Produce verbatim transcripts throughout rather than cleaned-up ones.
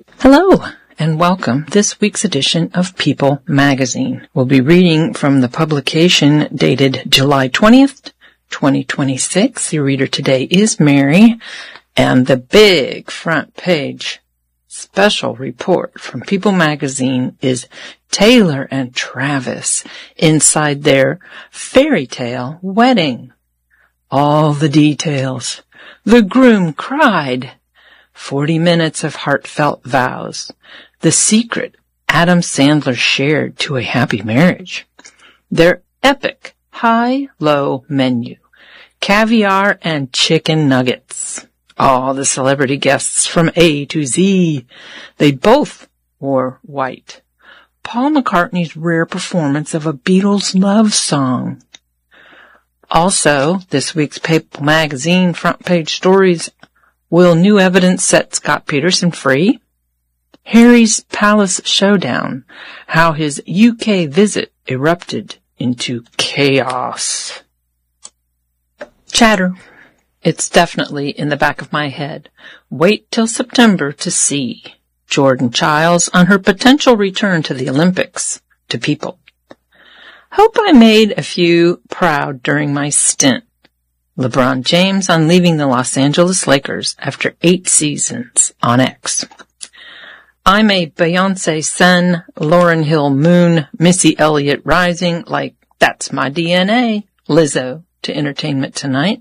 Hello, and welcome to this week's edition of People Magazine. We'll be reading from the publication dated July twentieth, twenty twenty-six. Your reader today is Mary, and the big front page special report from People Magazine is Taylor and Travis inside their fairy tale wedding. All the details. The groom cried. Forty minutes of heartfelt vows. The secret Adam Sandler shared to a happy marriage. Their epic high-low menu. Caviar and chicken nuggets. All the celebrity guests from A to Z. They both wore white. Paul McCartney's rare performance of a Beatles love song. Also, this week's People Magazine front page stories. Will new evidence set Scott Peterson free? Harry's Palace Showdown. How his U K visit erupted into chaos. Chatter. It's definitely in the back of my head. Wait till September to see. Jordan Chiles on her potential return to the Olympics. To People. Hope I made a few proud during my stint. LeBron James on leaving the Los Angeles Lakers after eight seasons on X. I'm a Beyonce Sun, Lauryn Hill Moon, Missy Elliott Rising, like that's my D N A, Lizzo to Entertainment Tonight.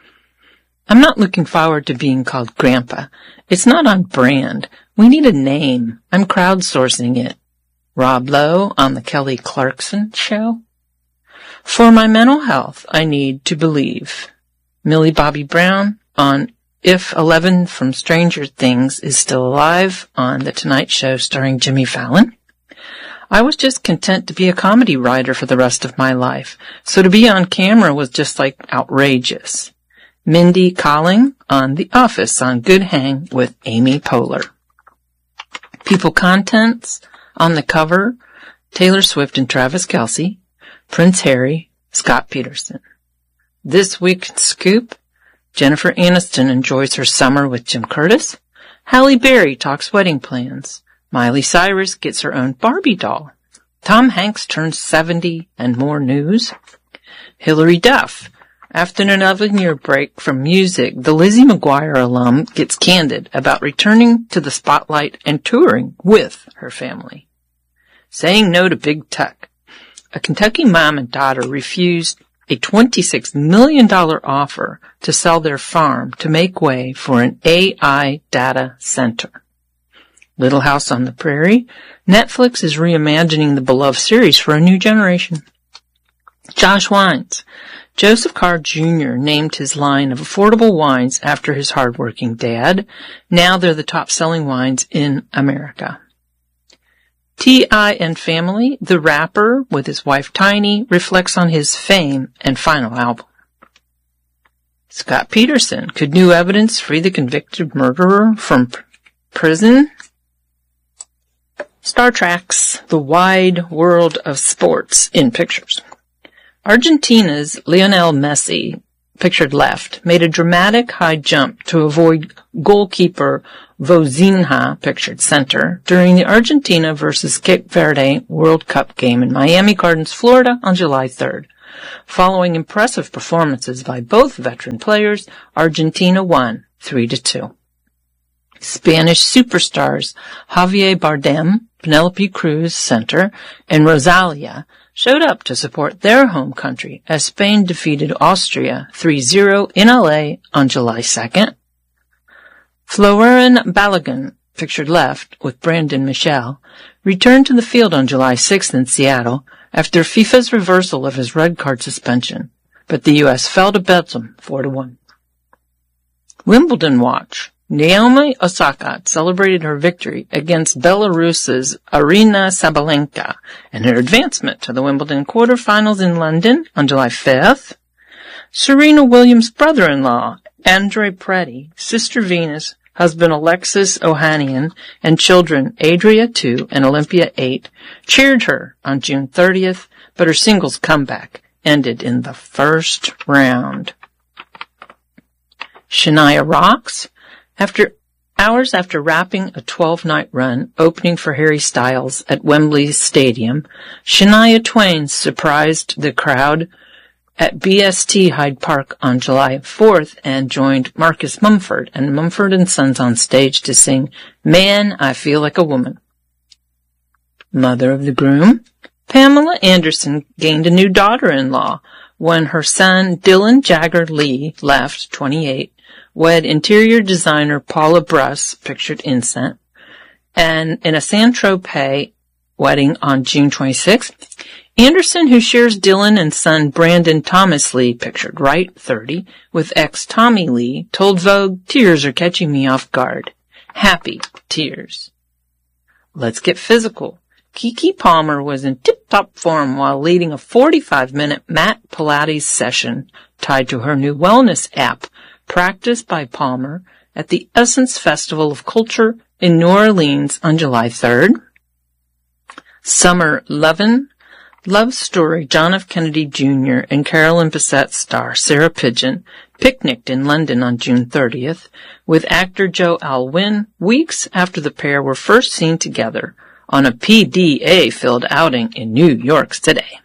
I'm not looking forward to being called Grandpa. It's not on brand. We need a name. I'm crowdsourcing it. Rob Lowe on the Kelly Clarkson Show. For my mental health, I need to believe. Millie Bobby Brown on If Eleven from Stranger Things is still alive on The Tonight Show starring Jimmy Fallon. I was just content to be a comedy writer for the rest of my life, so to be on camera was just like outrageous. Mindy Kaling on The Office on Good Hang with Amy Poehler. People Contents on the cover, Taylor Swift and Travis Kelce, Prince Harry, Scott Peterson. This week's scoop, Jennifer Aniston enjoys her summer with Jim Curtis. Halle Berry talks wedding plans. Miley Cyrus gets her own Barbie doll. Tom Hanks turns seventy and more news. Hilary Duff. After an eleven-year break from music, the Lizzie McGuire alum gets candid about returning to the spotlight and touring with her family. Saying no to big tech. A Kentucky mom and daughter refused a twenty-six million dollars offer to sell their farm to make way for an A I data center. Little House on the Prairie. Netflix is reimagining the beloved series for a new generation. Josh Wines. Joseph Carr Junior named his line of affordable wines after his hardworking dad. Now they're the top-selling wines in America. T I and Family, the rapper with his wife Tiny, reflects on his fame and final album. Scott Peterson, could new evidence free the convicted murderer from pr- prison? Star Trek's The Wide World of Sports in pictures. Argentina's Lionel Messi, pictured left, made a dramatic high jump to avoid goalkeeper Vozinha, pictured center, during the Argentina versus Cape Verde World Cup game in Miami Gardens, Florida on July third. Following impressive performances by both veteran players, Argentina won three to two. Spanish superstars Javier Bardem, Penelope Cruz, center, and Rosalia showed up to support their home country as Spain defeated Austria three zero in L A on July second. Florian Balogun, pictured left with Brandon Michel, returned to the field on July sixth in Seattle after FIFA's reversal of his red card suspension, but the U S fell to Belgium four to one. Wimbledon watch. Naomi Osaka celebrated her victory against Belarus's Aryna Sabalenka and her advancement to the Wimbledon quarterfinals in London on July fifth. Serena Williams' brother-in-law, Andre Preddy, sister Venus, husband Alexis Ohanian, and children Adria two and Olympia eight cheered her on June thirtieth, but her singles comeback ended in the first round. Shania rocks. After Hours after wrapping a twelve-night run, opening for Harry Styles at Wembley Stadium, Shania Twain surprised the crowd at B S T Hyde Park on July fourth and joined Marcus Mumford and Mumford and Sons on stage to sing Man, I Feel Like a Woman. Mother of the groom, Pamela Anderson gained a new daughter-in-law when her son Dylan Jagger Lee left, twenty-eight, wed interior designer Paula Bruss, pictured Incent, and in a Saint-Tropez wedding on June twenty-sixth, Anderson, who shares Dylan and son Brandon Thomas Lee, pictured right, thirty, with ex Tommy Lee, told Vogue, tears are catching me off guard. Happy tears. Let's get physical. Keke Palmer was in tip-top form while leading a forty-five minute mat Pilates session tied to her new wellness app, practiced by Palmer at the Essence Festival of Culture in New Orleans on July third. Summer Lovin', Love Story, John F. Kennedy Junior and Carolyn Bessette star Sarah Pidgeon picnicked in London on June thirtieth with actor Joe Alwyn weeks after the pair were first seen together on a P D A-filled outing in New York City.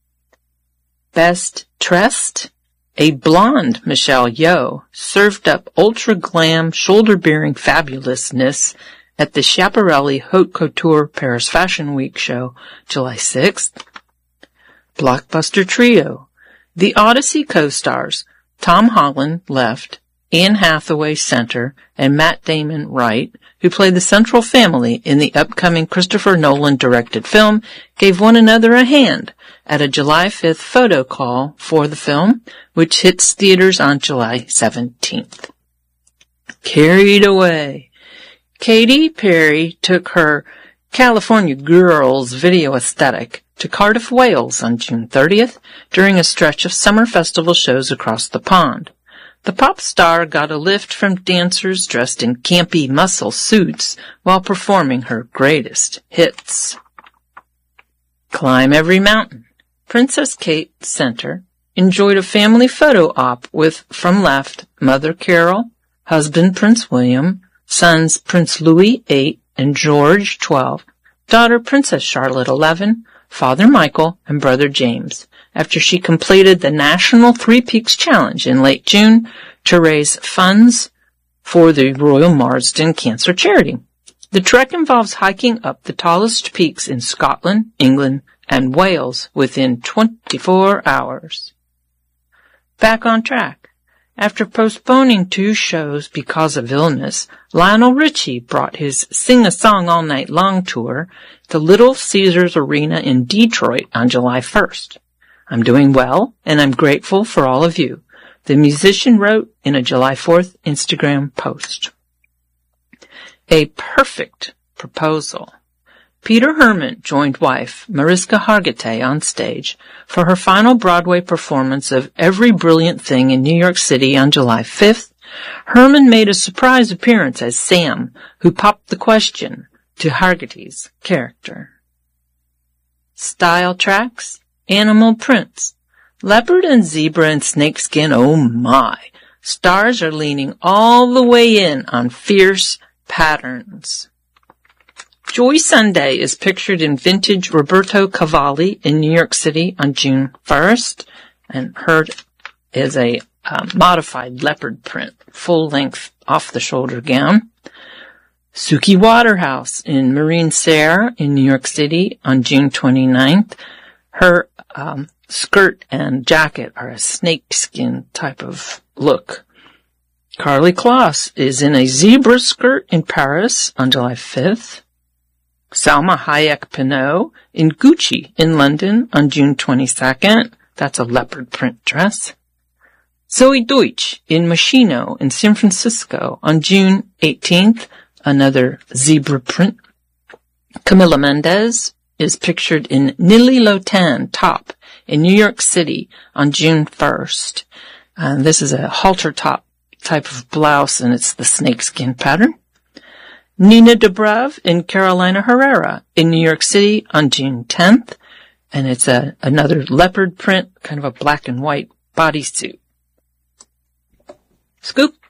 Best Dressed, a blonde Michelle Yeoh served up ultra-glam, shoulder-bearing fabulousness at the Schiaparelli Haute Couture Paris Fashion Week show July sixth. Blockbuster Trio, the Odyssey co-stars Tom Holland left, Anne Hathaway center, and Matt Damon right, who played the central family in the upcoming Christopher Nolan-directed film, gave one another a hand at a July fifth photo call for the film, which hits theaters on July seventeenth. Carried Away. Katy Perry took her California Girls video aesthetic to Cardiff, Wales on June thirtieth during a stretch of summer festival shows across the pond. The pop star got a lift from dancers dressed in campy muscle suits while performing her greatest hits. Climb Every Mountain. Princess Kate Center enjoyed a family photo op with, from left, Mother Carol, husband Prince William, sons Prince Louis, eight, and George, twelve, daughter Princess Charlotte, eleven, Father Michael, and Brother James, after she completed the National Three Peaks Challenge in late June to raise funds for the Royal Marsden Cancer Charity. The trek involves hiking up the tallest peaks in Scotland, England, and Wales within twenty-four hours. Back on track. After postponing two shows because of illness, Lionel Richie brought his Sing a Song All Night Long tour to Little Caesars Arena in Detroit on July first. I'm doing well, and I'm grateful for all of you, the musician wrote in a July fourth Instagram post. A perfect proposal. Peter Herman joined wife Mariska Hargitay on stage for her final Broadway performance of Every Brilliant Thing in New York City on July fifth. Herman made a surprise appearance as Sam, who popped the question to Hargitay's character. Style tracks, animal prints, leopard and zebra and snakeskin, oh my. Stars are leaning all the way in on fierce patterns. Joy Sunday is pictured in vintage Roberto Cavalli in New York City on June first, and hers is a uh, modified leopard print, full-length, off-the-shoulder gown. Suki Waterhouse in Marine Serre in New York City on June twenty-ninth. Her um, skirt and jacket are a snakeskin type of look. Carly Kloss is in a zebra skirt in Paris on July fifth. Salma Hayek Pinot in Gucci in London on June twenty-second. That's a leopard print dress. Zoe Deutsch in Moschino in San Francisco on June eighteenth. Another zebra print. Camila Mendez is pictured in Nili Lotan top in New York City on June first. And this is a halter top type of blouse, and it's the snakeskin pattern. Nina Dobrev in Carolina Herrera in New York City on June tenth, and it's a another leopard print, kind of a black and white bodysuit. Scoop.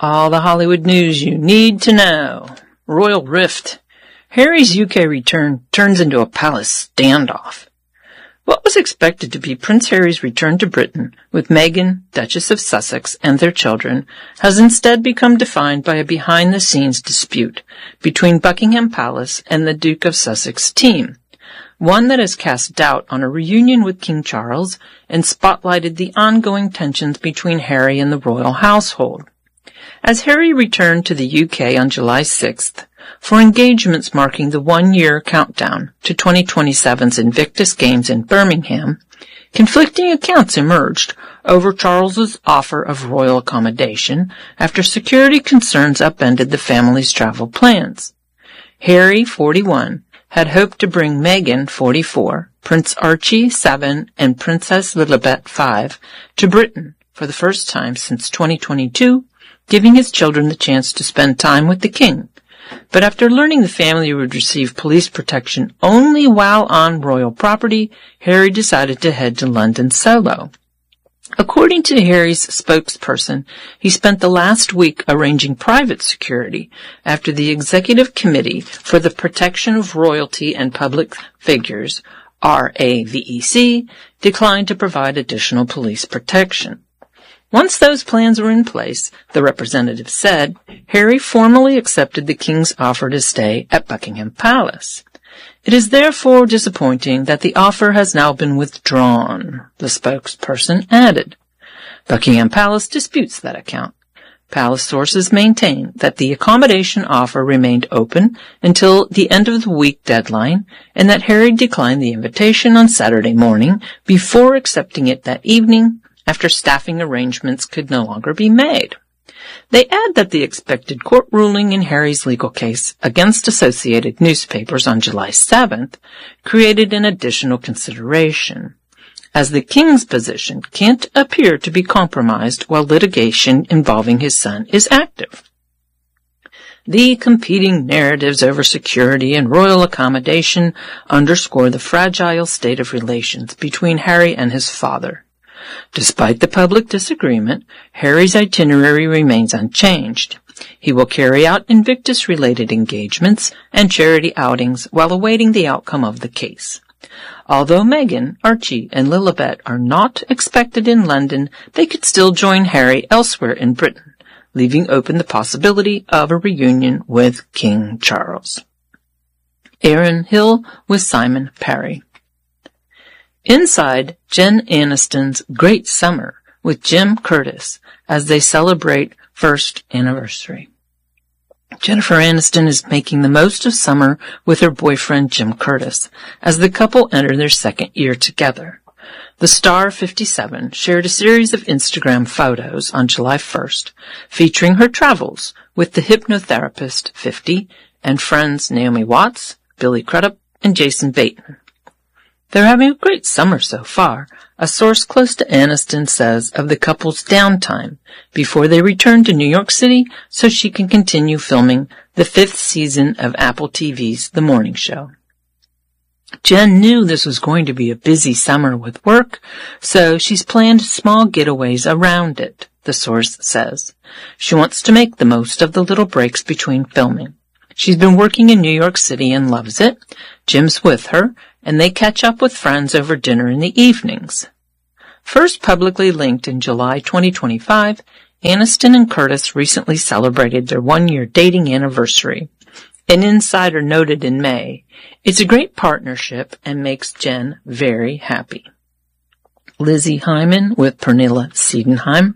All the Hollywood news you need to know. Royal rift. Harry's U K return turns into a palace standoff. What was expected to be Prince Harry's return to Britain with Meghan, Duchess of Sussex, and their children has instead become defined by a behind-the-scenes dispute between Buckingham Palace and the Duke of Sussex team, one that has cast doubt on a reunion with King Charles and spotlighted the ongoing tensions between Harry and the royal household. As Harry returned to the U K on July sixth, for engagements marking the one-year countdown to twenty twenty-seven's Invictus Games in Birmingham, conflicting accounts emerged over Charles's offer of royal accommodation after security concerns upended the family's travel plans. Harry, forty-one, had hoped to bring Meghan, forty-four, Prince Archie, seven, and Princess Lilibet, five, to Britain for the first time since twenty twenty-two, giving his children the chance to spend time with the king. But after learning the family would receive police protection only while on royal property, Harry decided to head to London solo. According to Harry's spokesperson, he spent the last week arranging private security after the Executive Committee for the Protection of Royalty and Public Figures, R A V E C, declined to provide additional police protection. Once those plans were in place, the representative said, Harry formally accepted the King's offer to stay at Buckingham Palace. It is therefore disappointing that the offer has now been withdrawn, the spokesperson added. Buckingham Palace disputes that account. Palace sources maintain that the accommodation offer remained open until the end of the week deadline and that Harry declined the invitation on Saturday morning before accepting it that evening, after staffing arrangements could no longer be made. They add that the expected court ruling in Harry's legal case against Associated Newspapers on July seventh created an additional consideration, as the king's position can't appear to be compromised while litigation involving his son is active. The competing narratives over security and royal accommodation underscore the fragile state of relations between Harry and his father. Despite the public disagreement, Harry's itinerary remains unchanged. He will carry out Invictus-related engagements and charity outings while awaiting the outcome of the case. Although Meghan, Archie, and Lilibet are not expected in London, they could still join Harry elsewhere in Britain, leaving open the possibility of a reunion with King Charles. Erin Hill with Simon Parry. Inside Jen Aniston's Great Summer with Jim Curtis as they celebrate first anniversary. Jennifer Aniston is making the most of summer with her boyfriend Jim Curtis as the couple enter their second year together. The star fifty-seven shared a series of Instagram photos on July first featuring her travels with the hypnotherapist fifty and friends Naomi Watts, Billy Crudup, and Jason Bateman. They're having a great summer so far, a source close to Aniston says of the couple's downtime before they return to New York City so she can continue filming the fifth season of Apple T V's The Morning Show. Jen knew this was going to be a busy summer with work, so she's planned small getaways around it, the source says. She wants to make the most of the little breaks between filming. She's been working in New York City and loves it. Jim's with her, and they catch up with friends over dinner in the evenings. First publicly linked in July twenty twenty-five, Aniston and Curtis recently celebrated their one-year dating anniversary. An insider noted in May, "It's a great partnership and makes Jen very happy." Lizzie Hyman with Pernilla Siedenheim.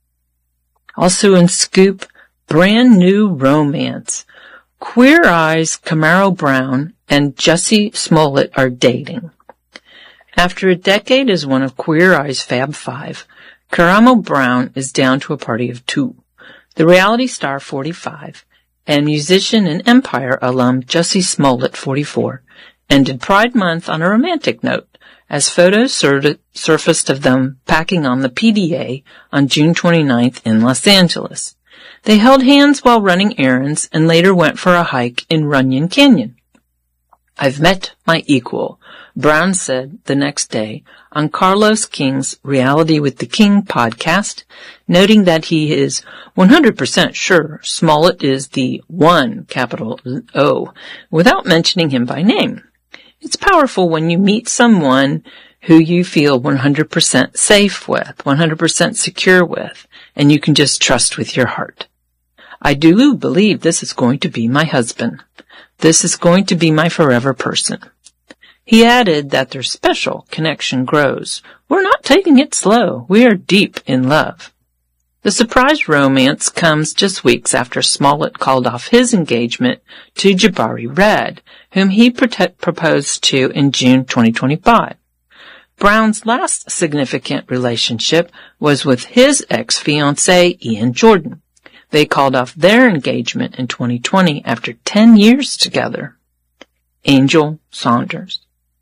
Also in Scoop, brand new romance. Queer Eye's Camaro Brown and Jussie Smollett are dating. After a decade as one of Queer Eye's Fab Five, Karamo Brown is down to a party of two. The reality star, forty-five, and musician and Empire alum Jussie Smollett, forty-four, ended Pride Month on a romantic note, as photos sur- surfaced of them packing on the P D A on June twenty-ninth in Los Angeles. They held hands while running errands and later went for a hike in Runyon Canyon. I've met my equal, Brown said the next day on Carlos King's Reality with the King podcast, noting that he is one hundred percent sure Smollett is the one, capital O, without mentioning him by name. It's powerful when you meet someone who you feel one hundred percent safe with, one hundred percent secure with, and you can just trust with your heart. I do believe this is going to be my husband. This is going to be my forever person. He added that their special connection grows. We're not taking it slow. We are deep in love. The surprise romance comes just weeks after Smollett called off his engagement to Jabari Red, whom he prote- proposed to in June twenty twenty-five. Brown's last significant relationship was with his ex-fiancé, Ian Jordan. They called off their engagement in twenty twenty after ten years together. Angel Saunders.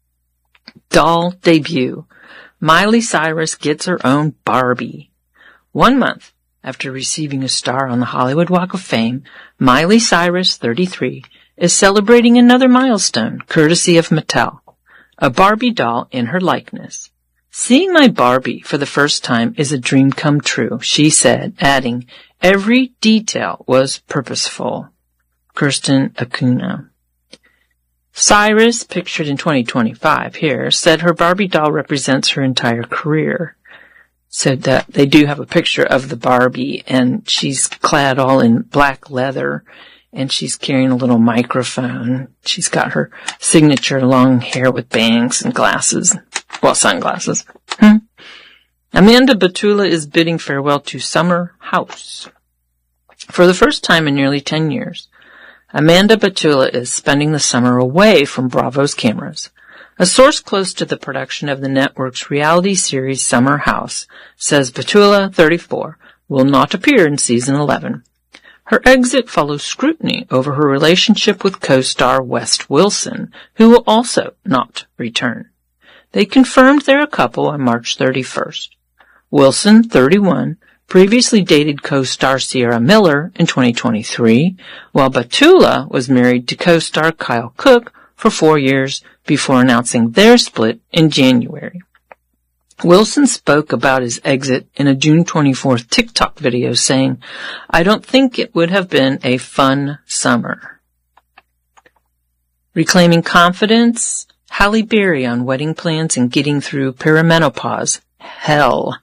Doll debut. Miley Cyrus gets her own Barbie. One month after receiving a star on the Hollywood Walk of Fame, Miley Cyrus, thirty-three, is celebrating another milestone, courtesy of Mattel. A Barbie doll in her likeness. Seeing my Barbie for the first time is a dream come true, she said, adding, every detail was purposeful. Kirsten Acuna. Cyrus, pictured in twenty twenty-five here, said her Barbie doll represents her entire career. Said that they do have a picture of the Barbie, and she's clad all in black leather, and she's carrying a little microphone. She's got her signature long hair with bangs and glasses. Well, sunglasses. Hmm. Amanda Batula is bidding farewell to Summer House. For the first time in nearly ten years, Amanda Batula is spending the summer away from Bravo's cameras. A source close to the production of the network's reality series Summer House says Batula, thirty-four, will not appear in season eleven. Her exit follows scrutiny over her relationship with co-star West Wilson, who will also not return. They confirmed they're a couple on March thirty-first. Wilson, thirty-one, previously dated co-star Sierra Miller in twenty twenty-three, while Batula was married to co-star Kyle Cook for four years before announcing their split in January. Wilson spoke about his exit in a June twenty-fourth TikTok video saying, I don't think it would have been a fun summer. Reclaiming confidence, Halle Berry on wedding plans and getting through perimenopause. Hell.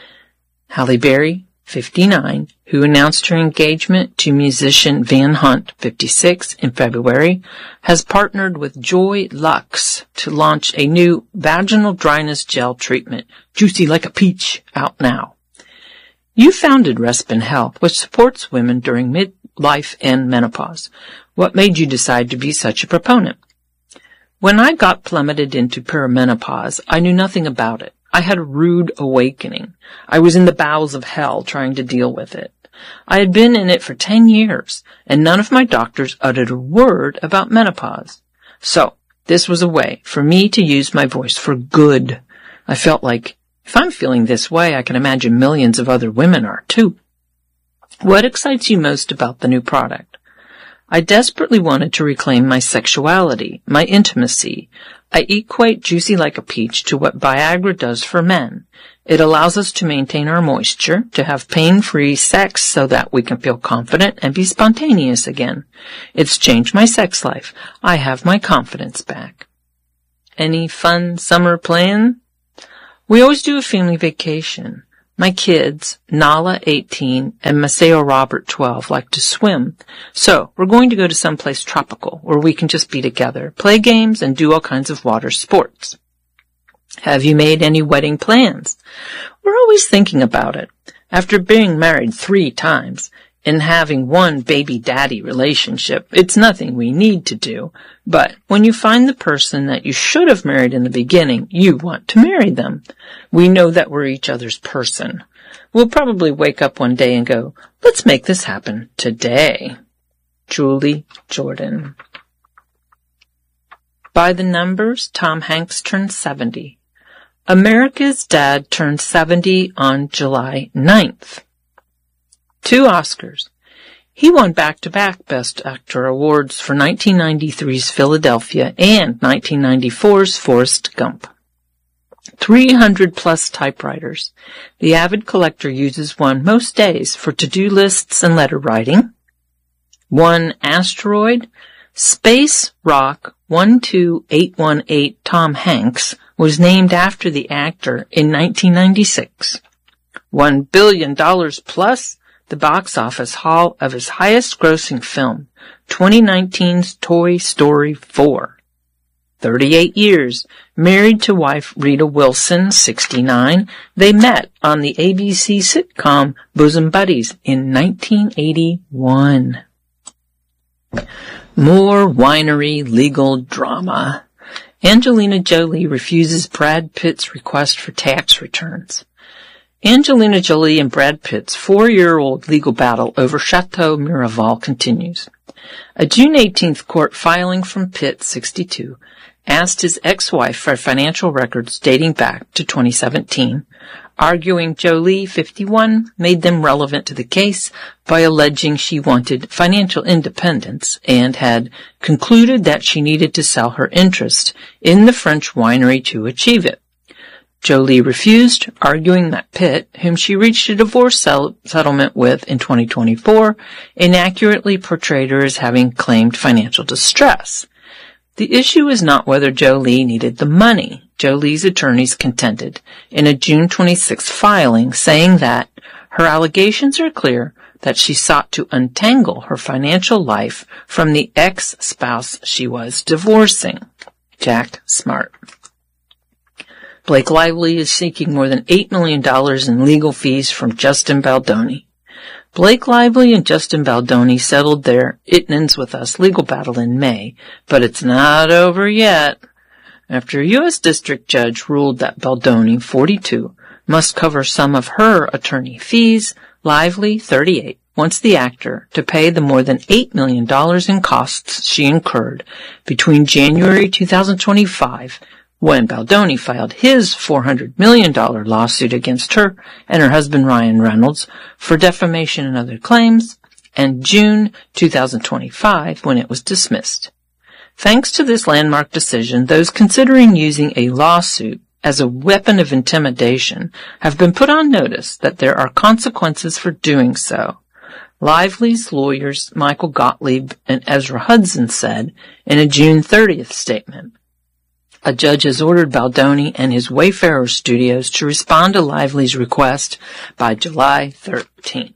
Halle Berry, fifty-nine, who announced her engagement to musician Van Hunt, fifty-six, in February, has partnered with Joy Luxe to launch a new vaginal dryness gel treatment, Juicy Like a Peach, out now. You founded Respin Health, which supports women during midlife and menopause. What made you decide to be such a proponent? When I got plummeted into perimenopause, I knew nothing about it. I had a rude awakening. I was in the bowels of hell trying to deal with it. I had been in it for ten years, and none of my doctors uttered a word about menopause. So, this was a way for me to use my voice for good. I felt like, if I'm feeling this way, I can imagine millions of other women are too. What excites you most about the new product? I desperately wanted to reclaim my sexuality, my intimacy. I equate Juicy Like a Peach to what Viagra does for men. It allows us to maintain our moisture, to have pain-free sex so that we can feel confident and be spontaneous again. It's changed my sex life. I have my confidence back. Any fun summer plan? We always do a family vacation. My kids, Nala, eighteen, and Maceo Robert, twelve, like to swim. So, we're going to go to someplace tropical where we can just be together, play games, and do all kinds of water sports. Have you made any wedding plans? We're always thinking about it. After being married three times and having one baby daddy relationship, it's nothing we need to do. But when you find the person that you should have married in the beginning, you want to marry them. We know that we're each other's person. We'll probably wake up one day and go, let's make this happen today. Julie Jordan. By the numbers, Tom Hanks turned seventy. America's Dad turned seventy on July ninth. Two Oscars. He won back-to-back Best Actor awards for nineteen ninety-three's Philadelphia and nineteen ninety-four's Forrest Gump. three hundred plus typewriters. The avid collector uses one most days for to-do lists and letter writing. One asteroid, Space Rock one two eight one eight Tom Hanks, was named after the actor in nineteen ninety-six. One billion dollars plus the box office haul of his highest-grossing film, twenty nineteen's Toy Story four. thirty-eight years, married to wife Rita Wilson, sixty-nine, they met on the A B C sitcom Bosom Buddies in nineteen eighty-one. More winery legal drama. Angelina Jolie refuses Brad Pitt's request for tax returns. Angelina Jolie and Brad Pitt's four-year-old legal battle over Chateau Miraval continues. A June eighteenth court filing from Pitt, sixty-two, asked his ex-wife for financial records dating back to twenty seventeen, arguing Jolie, fifty-one, made them relevant to the case by alleging she wanted financial independence and had concluded that she needed to sell her interest in the French winery to achieve it. Jolie refused, arguing that Pitt, whom she reached a divorce sell- settlement with in twenty twenty-four, inaccurately portrayed her as having claimed financial distress. The issue is not whether Jolie needed the money. Jolie's attorneys contended in a June twenty-sixth filing, saying that her allegations are clear that she sought to untangle her financial life from the ex-spouse she was divorcing, Jack Smart. Blake Lively is seeking more than eight million dollars in legal fees from Justin Baldoni. Blake Lively and Justin Baldoni settled their It Ends With Us legal battle in May, but it's not over yet. After a U S district judge ruled that Baldoni, forty-two, must cover some of her attorney fees, Lively, thirty-eight, wants the actor to pay the more than eight million dollars in costs she incurred between January two thousand twenty-five, when Baldoni filed his four hundred million dollars lawsuit against her and her husband Ryan Reynolds for defamation and other claims, and June two thousand twenty-five, when it was dismissed. Thanks to this landmark decision, those considering using a lawsuit as a weapon of intimidation have been put on notice that there are consequences for doing so. Lively's lawyers Michael Gottlieb and Ezra Hudson said in a June thirtieth statement, a judge has ordered Baldoni and his Wayfarer Studios to respond to Lively's request by July thirteenth.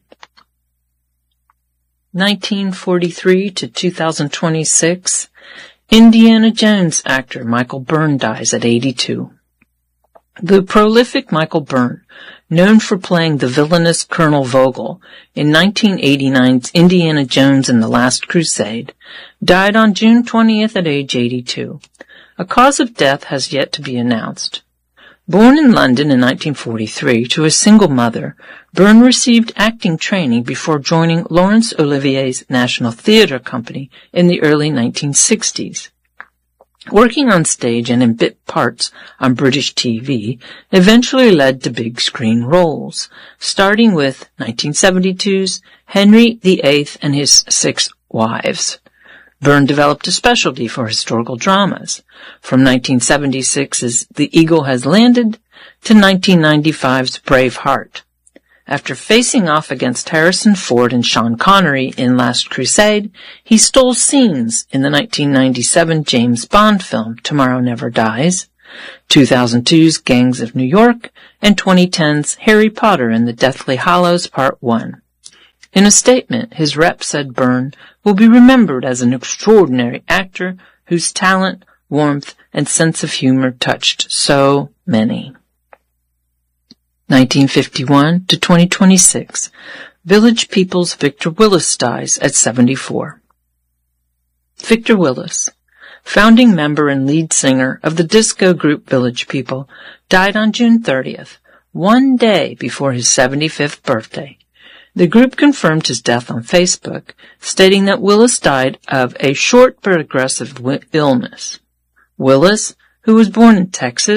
nineteen forty-three to two thousand twenty-six, Indiana Jones actor Michael Byrne dies at eighty-two. The prolific Michael Byrne, known for playing the villainous Colonel Vogel in nineteen eighty-nine's Indiana Jones and the Last Crusade, died on June twentieth at age eighty-two. A cause of death has yet to be announced. Born in London in nineteen forty-three to a single mother, Byrne received acting training before joining Laurence Olivier's National Theatre Company in the early nineteen sixties. Working on stage and in bit parts on British T V eventually led to big screen roles, starting with nineteen seventy-two's Henry the Eighth and His Six Wives. Byrne developed a specialty for historical dramas, from nineteen seventy-six's The Eagle Has Landed to nineteen ninety-five's Braveheart. After facing off against Harrison Ford and Sean Connery in Last Crusade, he stole scenes in the nineteen ninety-seven James Bond film Tomorrow Never Dies, two thousand two's Gangs of New York, and twenty ten's Harry Potter and the Deathly Hallows Part one. In a statement, his rep said Byrne will be remembered as an extraordinary actor whose talent, warmth, and sense of humor touched so many. nineteen fifty-one to twenty twenty-six, Village People's Victor Willis dies at seventy-four. Victor Willis, founding member and lead singer of the disco group Village People, died on June thirtieth, one day before his seventy-fifth birthday. The group confirmed his death on Facebook, stating that Willis died of a short but aggressive illness. Willis, who was born in Texas,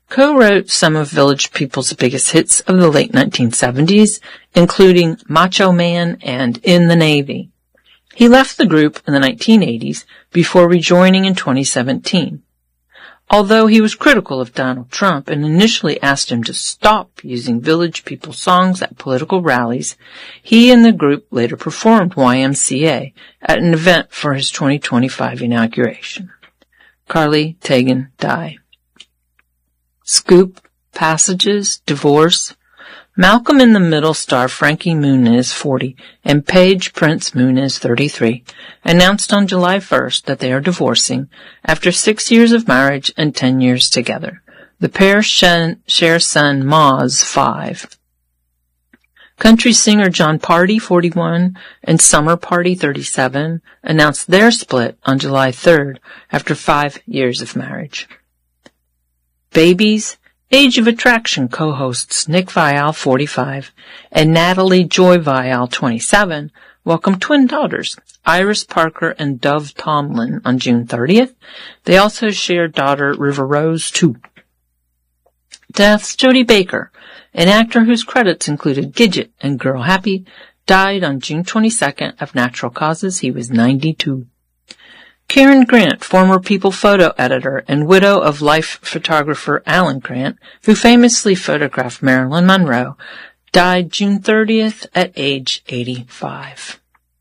co-wrote some of Village People's biggest hits of the late nineteen seventies, including Macho Man and In the Navy. He left the group in the nineteen eighties before rejoining in twenty seventeen. Although he was critical of Donald Trump and initially asked him to stop using Village People songs at political rallies, he and the group later performed Y M C A at an event for his twenty twenty-five inauguration. Carly Tegan Dye. Scoop, Passages, Divorce. Malcolm in the Middle star Frankie Muniz, forty, and Paige Prince Muniz, thirty-three, announced on July first that they are divorcing after six years of marriage and ten years together. The pair share son Moz, five. Country singer John Party, forty-one, and Summer Party, thirty-seven, announced their split on July third after five years of marriage. Babies. Age of Attraction co-hosts Nick Viall, forty-five, and Natalie Joy Viall, twenty-seven, welcomed twin daughters, Iris Parker and Dove Tomlin, on June thirtieth. They also shared daughter River Rose, two. Deaths. Jodie Baker, an actor whose credits included Gidget and Girl Happy, died on June twenty-second of natural causes. He was ninety-two. Karen Grant, former People photo editor and widow of Life photographer Alan Grant, who famously photographed Marilyn Monroe, died June thirtieth at age eighty-five.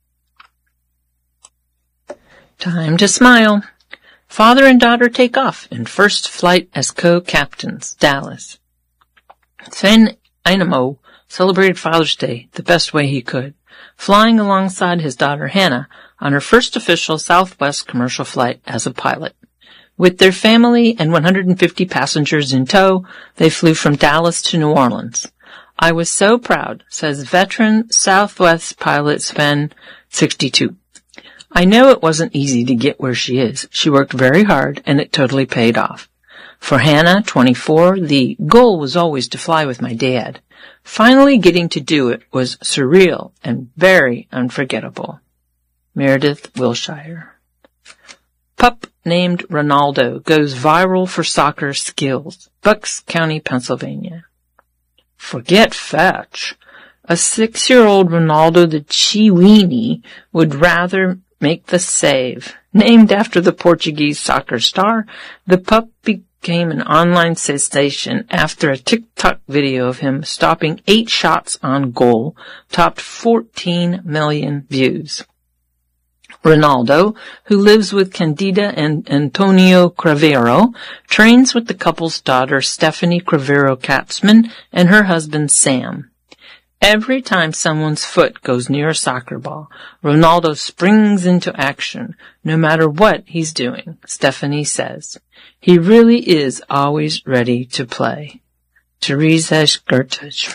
Time to smile. Father and daughter take off in first flight as co-captains. Dallas. Sven Einamo celebrated Father's Day the best way he could, flying alongside his daughter Hannah on her first official Southwest commercial flight as a pilot. With their family and one hundred fifty passengers in tow, they flew from Dallas to New Orleans. I was so proud, says veteran Southwest pilot Sven, sixty-two. I know it wasn't easy to get where she is. She worked very hard, and it totally paid off. For Hannah, twenty-four, the goal was always to fly with my dad. Finally getting to do it was surreal and very unforgettable. Meredith Wilshire. Pup named Ronaldo goes viral for soccer skills. Bucks County, Pennsylvania. Forget fetch. A six-year-old Ronaldo the Chiweenie would rather make the save. Named after the Portuguese soccer star, the pup became an online sensation after a TikTok video of him stopping eight shots on goal topped fourteen million views. Ronaldo, who lives with Candida and Antonio Cravero, trains with the couple's daughter Stephanie Cravero-Katzman and her husband Sam. Every time someone's foot goes near a soccer ball, Ronaldo springs into action, no matter what he's doing, Stephanie says. He really is always ready to play. Teresa Gertich.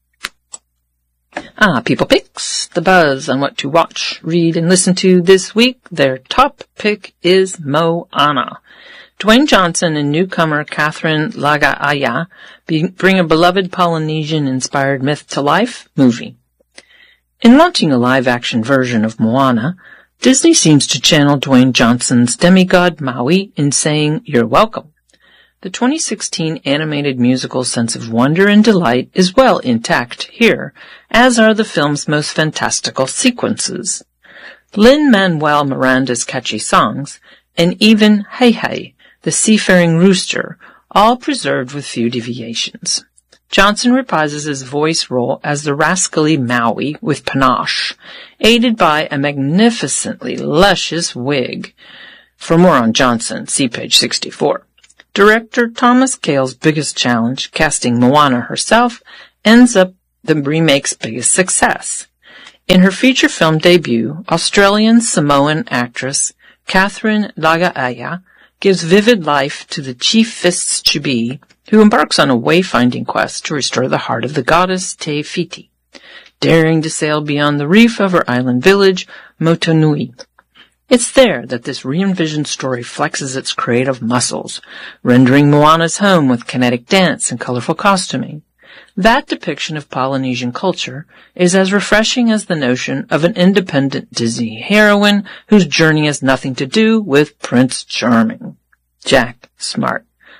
Ah, People Picks, the buzz on what to watch, read, and listen to this week. Their top pick is Moana. Dwayne Johnson and newcomer Catherine Lagaaya bring a beloved Polynesian-inspired myth to life. Movie. In launching a live-action version of Moana, Disney seems to channel Dwayne Johnson's demigod Maui in saying, "You're welcome." The twenty sixteen animated musical sense of wonder and delight is well intact here, as are the film's most fantastical sequences. Lin-Manuel Miranda's catchy songs, and even Hey Hey, the seafaring rooster, all preserved with few deviations. Johnson reprises his voice role as the rascally Maui with panache, aided by a magnificently luscious wig. For more on Johnson, see page sixty-four. Director Thomas Kail's biggest challenge, casting Moana herself, ends up the remake's biggest success. In her feature film debut, Australian Samoan actress Catherine Lagaaya gives vivid life to the chief fists-to-be, who embarks on a wayfinding quest to restore the heart of the goddess Te Fiti, daring to sail beyond the reef of her island village, Motunui. It's there that this re-envisioned story flexes its creative muscles, rendering Moana's home with kinetic dance and colorful costuming. That depiction of Polynesian culture is as refreshing as the notion of an independent Disney heroine whose journey has nothing to do with Prince Charming. Jack Smart.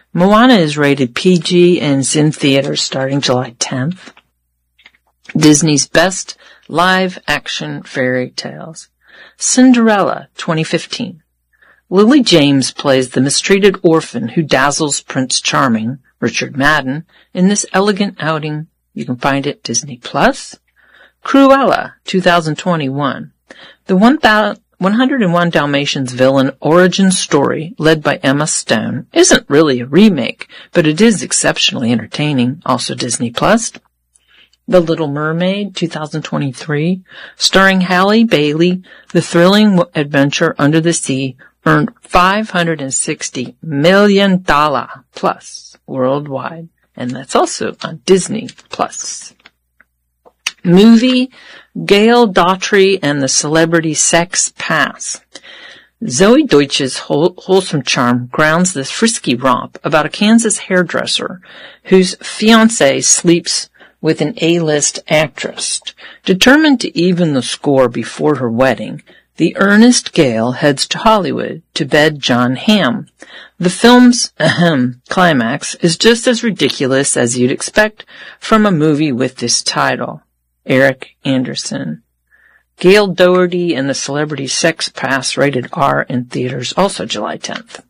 Moana is rated P G and is in theaters starting July tenth. Disney's Best Live-Action Fairy Tales. Cinderella, twenty fifteen. Lily James plays the mistreated orphan who dazzles Prince Charming, Richard Madden, in this elegant outing. You can find it Disney Plus. Cruella, two thousand twenty-one. The one hundred and one Dalmatians villain origin story, led by Emma Stone, isn't really a remake, but it is exceptionally entertaining. Also Disney Plus. The Little Mermaid, two thousand twenty-three, starring Halle Bailey, the thrilling adventure under the sea earned five hundred sixty million dollars plus worldwide, and that's also on Disney Plus. Movie Gail Daughtry and the Celebrity Sex Pass. Zoe Deutsch's whole, wholesome charm grounds this frisky romp about a Kansas hairdresser whose fiancé sleeps with an A-list actress. Determined to even the score before her wedding, the earnest Gail heads to Hollywood to bed John Hamm. The film's ahem climax is just as ridiculous as you'd expect from a movie with this title. Eric Anderson. Gail Dougherty and the Celebrity Sex Pass, rated R, in theaters also July tenth.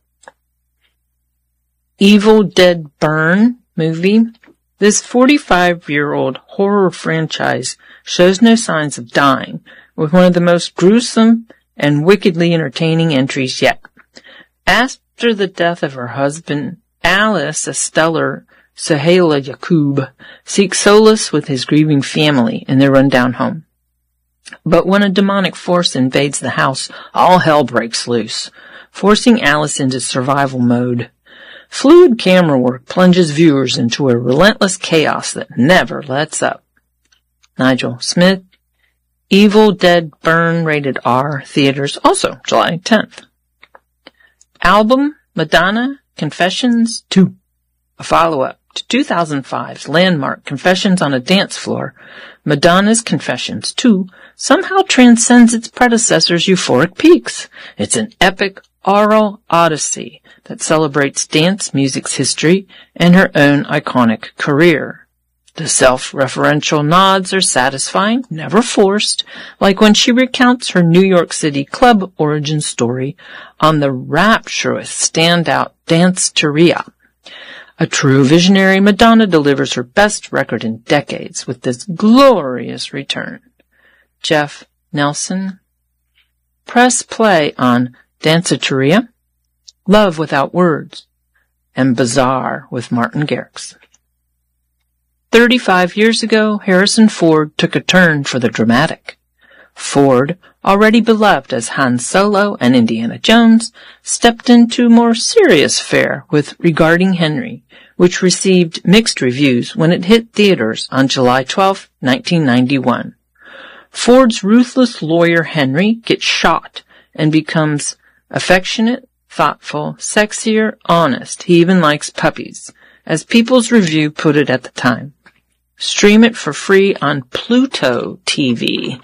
Evil Dead Burn movie. This forty-five-year-old horror franchise shows no signs of dying, with one of the most gruesome and wickedly entertaining entries yet. After the death of her husband, Alice, a stellar Sahela Yakub, seeks solace with his grieving family in their rundown home. But when a demonic force invades the house, all hell breaks loose, forcing Alice into survival mode. Fluid camera work plunges viewers into a relentless chaos that never lets up. Nigel Smith. Evil Dead Burn, rated R, theaters also July tenth. Album Madonna Confessions two, a follow-up to two thousand five's landmark Confessions on a Dance Floor. Madonna's Confessions two somehow transcends its predecessor's euphoric peaks. It's an epic oral odyssey that celebrates dance music's history and her own iconic career. The self-referential nods are satisfying, never forced, like when she recounts her New York City club origin story on the rapturous standout Dance-Teria. A true visionary, Madonna delivers her best record in decades with this glorious return. Jeff Nelson. Press play on Dance-Teria, Love Without Words, and Bizarre with Martin Garrix. Thirty-five years ago, Harrison Ford took a turn for the dramatic. Ford, already beloved as Han Solo and Indiana Jones, stepped into more serious fare with Regarding Henry, which received mixed reviews when it hit theaters on July twelfth, nineteen ninety-one. Ford's ruthless lawyer Henry gets shot and becomes affectionate, thoughtful, sexier, honest. He even likes puppies, as People's Review put it at the time. Stream it for free on Pluto T V.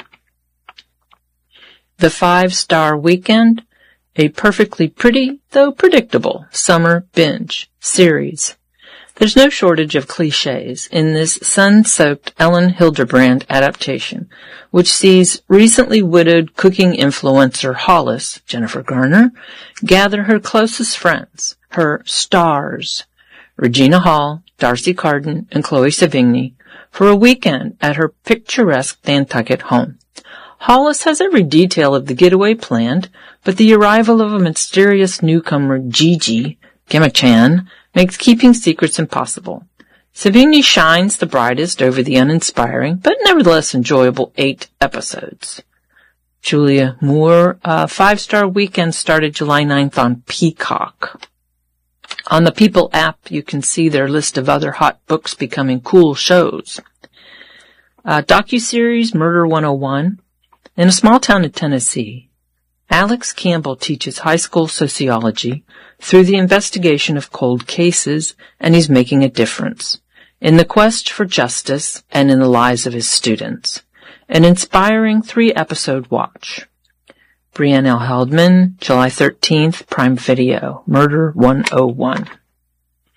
The Five-Star Weekend, a perfectly pretty, though predictable, summer binge series. There's no shortage of cliches in this sun-soaked Ellen Hildebrand adaptation, which sees recently widowed cooking influencer Hollis, Jennifer Garner, gather her closest friends, her stars, Regina Hall, Darcy Carden, and Chloe Sevigny, for a weekend at her picturesque Nantucket home. Hollis has every detail of the getaway planned, but the arrival of a mysterious newcomer, Gigi, Gemma-chan, makes keeping secrets impossible. Sevigny shines the brightest over the uninspiring, but nevertheless enjoyable eight episodes. Julia Moore, uh, Five-Star Weekend started July ninth on Peacock. On the People app, you can see their list of other hot books becoming cool shows. Uh, docuseries Murder one oh one. In a small town in Tennessee, Alex Campbell teaches high school sociology through the investigation of cold cases, and he's making a difference in the quest for justice and in the lives of his students. An inspiring three-episode watch. Brianne L. Heldman, July thirteenth, Prime Video, Murder one oh one.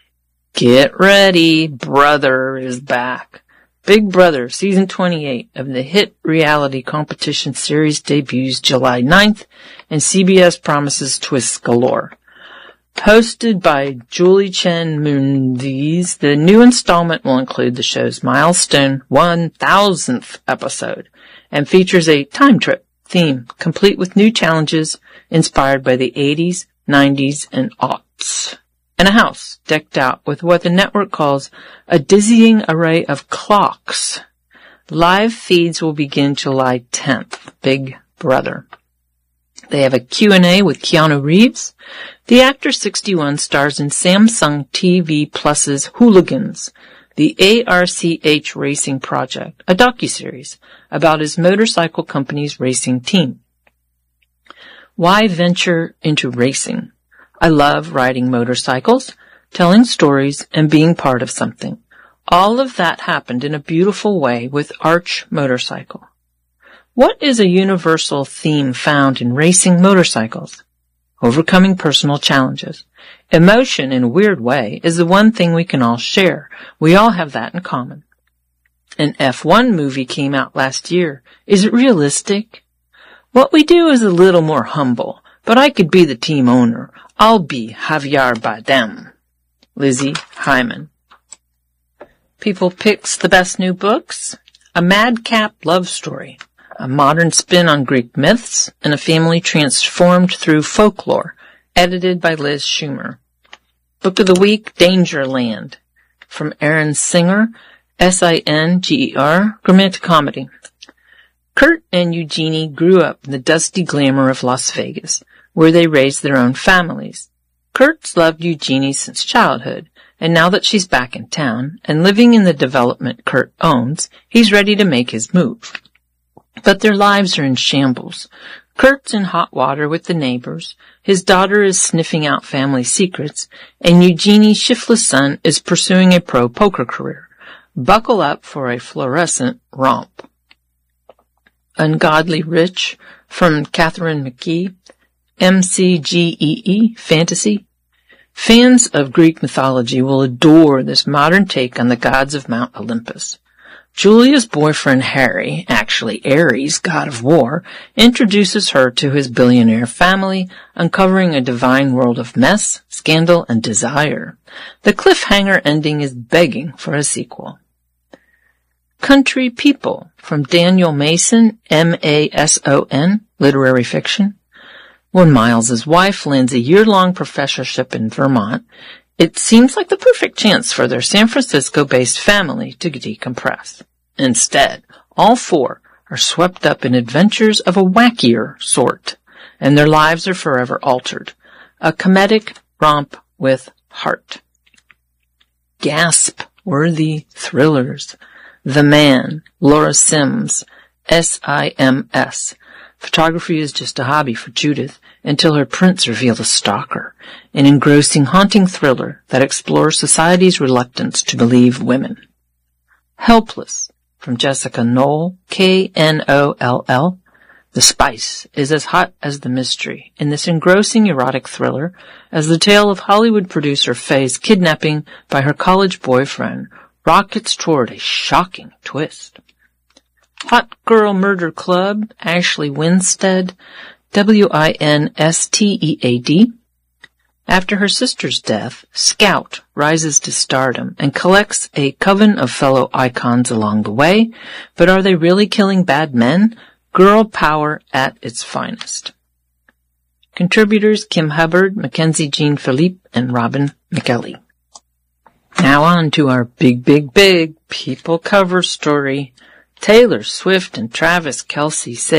Get ready, Brother is back. Big Brother, Season twenty-eight of the hit reality competition series debuts July ninth, and C B S promises twists galore. Hosted by Julie Chen Moonves, the new installment will include the show's milestone one thousandth episode and features a time trip theme complete with new challenges inspired by the eighties, nineties, and aughts. And a house decked out with what the network calls a dizzying array of clocks. Live feeds will begin July tenth. Big Brother. They have a Q and A with Keanu Reeves. The actor sixty-one stars in Samsung T V Plus's Hooligans, the A R C H Racing Project, a docuseries about his motorcycle company's racing team. Why venture into racing? I love riding motorcycles, telling stories, and being part of something. All of that happened in a beautiful way with Arch Motorcycle. What is a universal theme found in racing motorcycles? Overcoming personal challenges. Emotion, in a weird way, is the one thing we can all share. We all have that in common. An F one movie came out last year. Is it realistic? What we do is a little more humble, but I could be the team owner. I'll be Javier Bardem. Lizzie Hyman. People Picks the best new books. A madcap love story. A modern spin on Greek myths, and a family transformed through folklore, edited by Liz Schumer. Book of the Week, Dangerland, from Aaron Singer, S I N G E R, romantic comedy. Kurt and Eugenie grew up in the dusty glamour of Las Vegas, where they raised their own families. Kurt's loved Eugenie since childhood, and now that she's back in town and living in the development Kurt owns, he's ready to make his move. But their lives are in shambles. Kurt's in hot water with the neighbors, his daughter is sniffing out family secrets, and Eugenie's shiftless son is pursuing a pro poker career. Buckle up for a fluorescent romp. Ungodly Rich, from Catherine McKee, M C G E E, Fantasy. Fans of Greek mythology will adore this modern take on the gods of Mount Olympus. Julia's boyfriend Harry, actually Ares, god of war, introduces her to his billionaire family, uncovering a divine world of mess, scandal, and desire. The cliffhanger ending is begging for a sequel. Country People, from Daniel Mason, M A S O N, literary fiction. When Miles's wife lands a year-long professorship in Vermont, it seems like the perfect chance for their San Francisco-based family to decompress. Instead, all four are swept up in adventures of a wackier sort, and their lives are forever altered. A comedic romp with heart. Gasp-worthy thrillers. The Man, Laura Sims, S I M S. Photography is just a hobby for Judith until her prints reveal the stalker, an engrossing, haunting thriller that explores society's reluctance to believe women. Helpless, from Jessica Knoll, K N O L L. The spice is as hot as the mystery in this engrossing erotic thriller as the tale of Hollywood producer Faye's kidnapping by her college boyfriend rockets toward a shocking twist. Hot Girl Murder Club, Ashley Winstead, W I N S T E A D. After her sister's death, Scout rises to stardom and collects a coven of fellow icons along the way, but are they really killing bad men? Girl power at its finest. Contributors Kim Hubbard, Mackenzie Jean Philippe, and Robin McKelly. Now on to our big, big, big people cover story. Taylor Swift and Travis Kelce say